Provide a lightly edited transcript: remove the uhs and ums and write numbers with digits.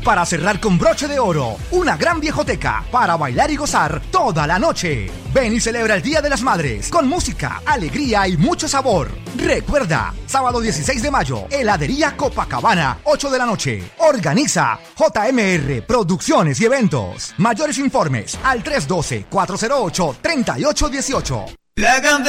para cerrar con broche de oro. Una gran viejoteca para bailar y gozar toda la noche. Ven y celebra el Día de las Madres con música, alegría y mucho sabor. Recuerda, sábado 16 de mayo, heladería Copacabana, 8 de la noche. Organiza JMR Producciones y Eventos. Mayores informes al 312-408-3818.